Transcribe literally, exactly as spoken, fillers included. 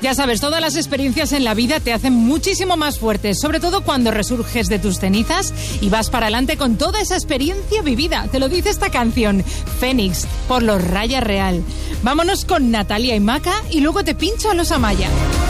Ya sabes, todas las experiencias en la vida te hacen muchísimo más fuerte, sobre todo cuando resurges de tus cenizas y vas para adelante con toda esa experiencia vivida. Te lo dice esta canción, Fénix, por los Raya Real. Vámonos con Natalia y Maca y luego te pincho a los Amaya.